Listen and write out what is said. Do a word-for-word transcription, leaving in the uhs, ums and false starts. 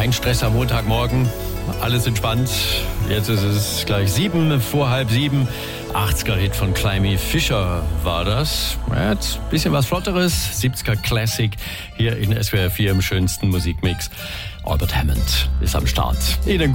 Kein Stress am Montagmorgen, alles entspannt. Jetzt ist es gleich sieben, vor halb sieben. achtziger-Hit von Climby Fisher war das. Jetzt ein bisschen was Flotteres, siebziger Classic hier in S W R vier im schönsten Musikmix. Albert Hammond ist am Start. Ihnen